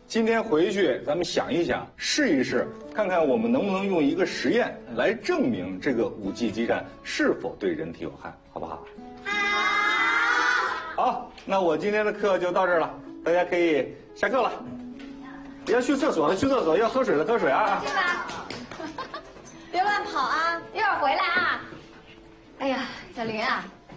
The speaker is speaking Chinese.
今天回去咱们想一想，试一试，看看我们能不能用一个实验来证明这个5G 基站是否对人体有害，好不好？好，那我今天的课就到这儿了，大家可以下课了。要去厕所的去厕所，要喝水的喝水啊。 去吧，别乱跑啊，一会儿回来啊。哎呀，小林啊。